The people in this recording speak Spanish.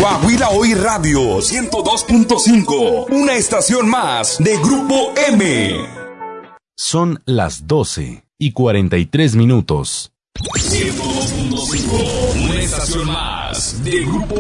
Coahuila Hoy Radio 102.5, una estación más de Grupo M. Son las 12:43. 102.5, una estación más de Grupo